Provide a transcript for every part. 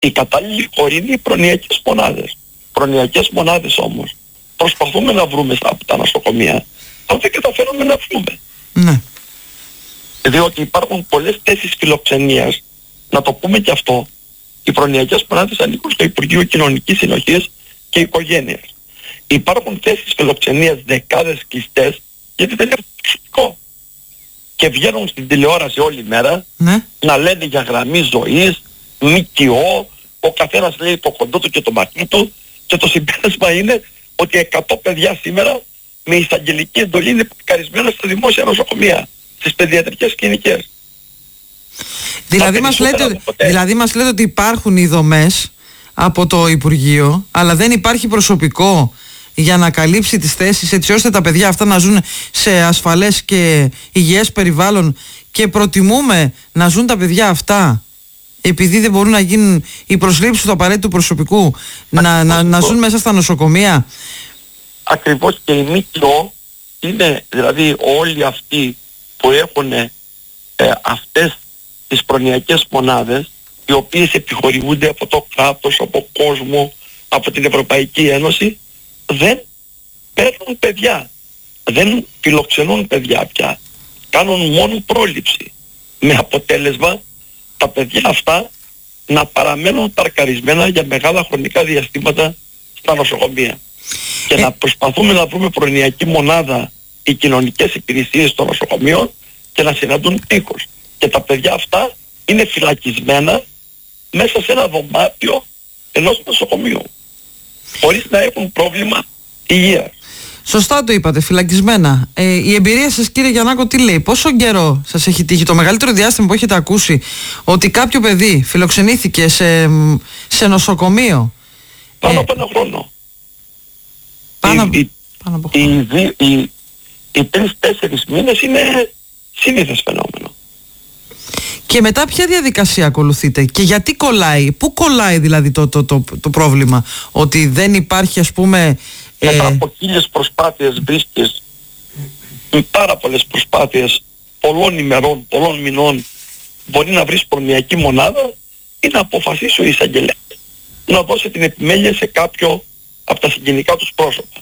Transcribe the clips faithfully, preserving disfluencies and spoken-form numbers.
Η κατάλληλη χώρη είναι οι προνοιακές μονάδες. Προνοιακές μονάδες όμως προσπαθούμε να βρούμε από τα νοσοκομεία, αλλά δεν καταφέρουμε να βρούμε. Ναι. Διότι υπάρχουν πολλές θέσεις φιλοξενίας. Να το πούμε και αυτό. Οι προνοιακές μονάδες ανήκουν στο Υπουργείο Κοινωνικής Συνοχής και Οικογένειας. Υπάρχουν θέσεις φιλοξενίας δεκάδες κλειστές, γιατί δεν έχουν προσωπικό. Και βγαίνουν στην τηλεόραση όλη μέρα, ναι, να λένε για γραμμή ζωής, ΜΚΟ, ο καθένας λέει το κοντό του και το μακρύ του, και το συμπέρασμα είναι ότι εκατό παιδιά σήμερα με εισαγγελική εντολή είναι παρκαρισμένα στα δημόσια νοσοκομεία, στις παιδιατρικές κλινικές. Δηλαδή μας, λέτε, δηλαδή μας λέτε ότι υπάρχουν οι δομές από το Υπουργείο, αλλά δεν υπάρχει προσωπικό για να καλύψει τις θέσεις, έτσι ώστε τα παιδιά αυτά να ζουν σε ασφαλές και υγιές περιβάλλον, και προτιμούμε να ζουν τα παιδιά αυτά, επειδή δεν μπορούν να γίνουν οι προσλήψεις του απαραίτητου προσωπικού, να, να, να ζουν μέσα στα νοσοκομεία. Ακριβώς, και η ΜΚΟ είναι δηλαδή όλοι αυτοί που έχουν ε, αυτές τις προνοιακές μονάδες, οι οποίες επιχορηγούνται από το κράτος, από κόσμο, από την Ευρωπαϊκή Ένωση, δεν παίρνουν παιδιά, δεν φιλοξενούν παιδιά πια, κάνουν μόνο πρόληψη, με αποτέλεσμα τα παιδιά αυτά να παραμένουν παρκαρισμένα για μεγάλα χρονικά διαστήματα στα νοσοκομεία. Και ε... να προσπαθούμε να βρούμε προνοιακή μονάδα οι κοινωνικές υπηρεσίες των νοσοκομείων και να συναντούν τείχος. Και τα παιδιά αυτά είναι φυλακισμένα μέσα σε ένα δωμάτιο ενός νοσοκομείου, χωρίς να έχουν πρόβλημα υγείας. Σωστά το είπατε, φυλακισμένα. Ε, η εμπειρία σας, κύριε Γιαννάκο, τι λέει? Πόσο καιρό σας έχει τύχει, το μεγαλύτερο διάστημα που έχετε ακούσει, ότι κάποιο παιδί φιλοξενήθηκε σε, σε νοσοκομείο? Πάνω ε, από ένα χρόνο. Πάνω, οι, πάνω από χρόνο. Οι, οι, οι, οι τρεις-τέσσερις μήνες είναι συνήθες φαινόμενο. Και μετά ποια διαδικασία ακολουθείτε και γιατί κολλάει? Πού κολλάει δηλαδή το, το, το, το πρόβλημα? Ότι δεν υπάρχει, ας πούμε... Μετά από χίλιες προσπάθειες βρίσκεις, με πάρα πολλές προσπάθειες πολλών ημερών, πολλών μηνών, μπορεί να βρεις προνοιακή μονάδα ή να αποφασίσει ο εισαγγελέας να δώσει την επιμέλεια σε κάποιο από τα συγγενικά τους πρόσωπα.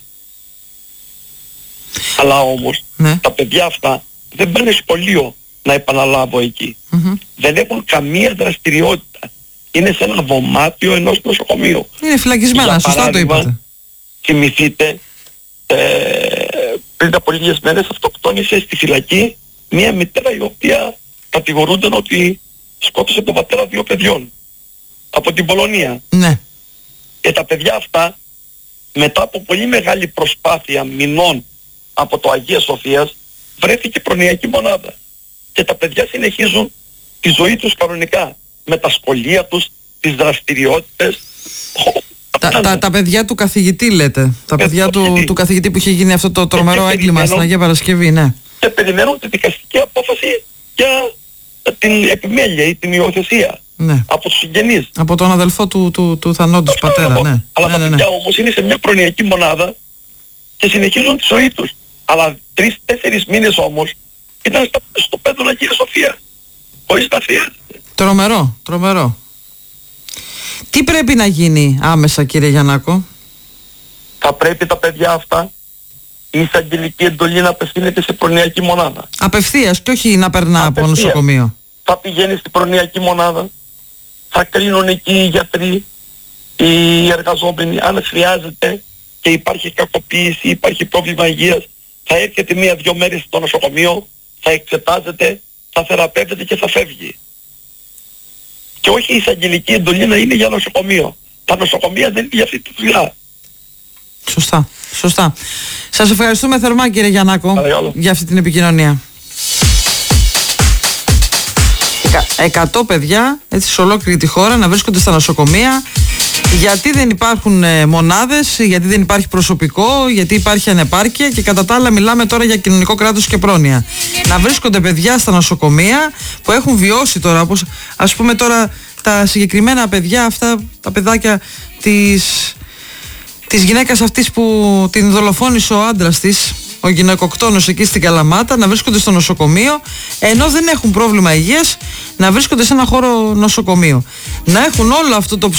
Αλλά όμως ναι, τα παιδιά αυτά δεν πάνε σχολείο, να επαναλάβω εκεί. Mm-hmm. Δεν έχουν καμία δραστηριότητα. Είναι σε ένα δωμάτιο ενός νοσοκομείου. Είναι φυλακισμένα, σωστά το είπατε. Θυμηθείτε, ε, πριν από λίγες μέρες αυτοκτόνησε στη φυλακή μια μητέρα η οποία κατηγορούνταν ότι σκότωσε τον πατέρα δύο παιδιών από την Πολωνία. Ναι. Και τα παιδιά αυτά, μετά από πολύ μεγάλη προσπάθεια μηνών από το Αγίας Σοφίας, βρέθηκε προνοιακή μονάδα. Και τα παιδιά συνεχίζουν τη ζωή τους κανονικά, με τα σχολεία τους, τις δραστηριότητες. Τα, τα, τα παιδιά του καθηγητή λέτε, τα παιδιά του, του καθηγητή που είχε γίνει αυτό το τρομερό έγκλημα στην Αγία Παρασκευή, ναι. Και περιμένουν τη δικαστική απόφαση για την επιμέλεια ή την υιοθεσία, ναι, από τους συγγενείς. Από τον αδελφό του, του, του θανόντος πατέρα, ναι. Αλλά ναι, τα ναι, παιδιά ναι. όμως είναι σε μια προνοιακή μονάδα και συνεχίζουν τη ζωή τους. Αλλά τρεις-τέσσερις μήνες όμως ήταν στο πέντο Αγία Σοφία, χωρίς να χρειάζεται. Τρομερό, τρομερό. Τι πρέπει να γίνει άμεσα, κύριε Γιαννάκο? Θα πρέπει τα παιδιά αυτά η εισαγγελική εντολή να απευθύνεται σε προνοιακή μονάδα. Απευθείας και όχι να περνά από νοσοκομείο. Θα πηγαίνει στην προνοιακή μονάδα, θα κρίνουν εκεί οι γιατροί, οι εργαζόμενοι, αν χρειάζεται και υπάρχει κακοποίηση, υπάρχει πρόβλημα υγείας, θα έρχεται μία-δυο μέρες στο νοσοκομείο, θα εξετάζεται, θα θεραπεύεται και θα φεύγει. Και όχι η εισαγγελική εντολή να είναι για νοσοκομείο. Τα νοσοκομεία δεν είναι για αυτή τη δουλειά. Σωστά, σωστά. Σας ευχαριστούμε θερμά, κύριε Γιαννάκο, Παρακαλώ. για αυτή την επικοινωνία. Εκατό παιδιά, έτσι, σε ολόκληρη τη χώρα να βρίσκονται στα νοσοκομεία. Γιατί δεν υπάρχουν ε, μονάδες, γιατί δεν υπάρχει προσωπικό, γιατί υπάρχει ανεπάρκεια και κατά τα άλλα μιλάμε τώρα για κοινωνικό κράτος και πρόνοια. Να βρίσκονται παιδιά στα νοσοκομεία που έχουν βιώσει τώρα, όπως ας πούμε τώρα τα συγκεκριμένα παιδιά αυτά, τα παιδάκια της, της γυναίκας αυτής που την δολοφόνησε ο άντρας της ο γυναικοκτόνος εκεί στην Καλαμάτα, να βρίσκονται στο νοσοκομείο, ενώ δεν έχουν πρόβλημα υγείας, να βρίσκονται σε ένα χώρο νοσοκομείο. Να έχουν όλο αυτό το